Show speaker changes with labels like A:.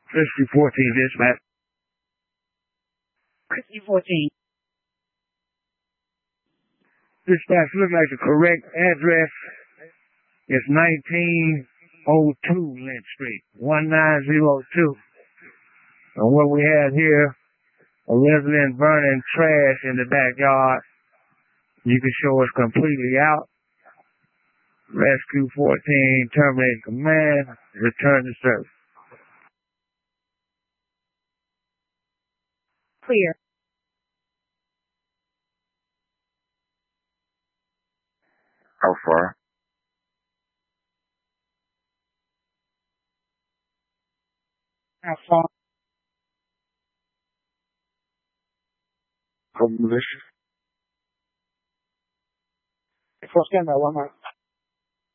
A: Rescue 14, dispatch.
B: Rescue 14.
A: Dispatch, look like the correct address is 1902 Lynch Street, 1902. And what we have here, a resident burning trash in the backyard. You can show us completely out. Rescue 14, terminate command, return to service.
B: Clear.
A: How far?
B: How far?
A: From militia.
B: Before stand by 1 month.